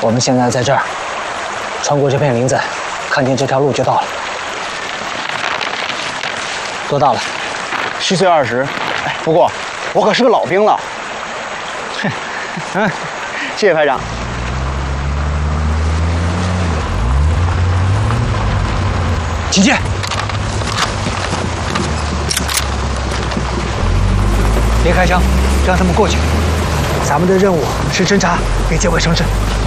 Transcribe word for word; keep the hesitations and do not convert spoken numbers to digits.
我们现在在这儿，穿过这片林子，看见这条路就到了。多大了？ 虚岁二十。哎，不过我可是个老兵了。哼，嗯，谢谢排长。 请进。别开枪，让他们过去。咱们的任务是侦查，别结毁城市。